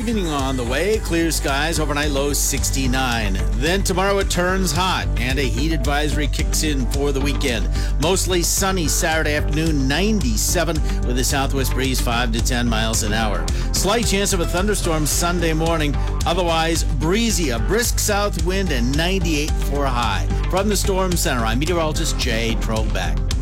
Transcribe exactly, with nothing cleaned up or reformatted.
evening on the way. Clear skies, overnight low sixty-nine. Then tomorrow it turns hot and a heat advisory kicks in for the weekend. Mostly sunny Saturday afternoon, ninety-seven with a southwest breeze five to ten miles an hour. Slight chance of a thunderstorm Sunday morning. Otherwise breezy, a brisk south wind and ninety-eight for a high. From the Storm Center, I'm meteorologist Jay Trollback.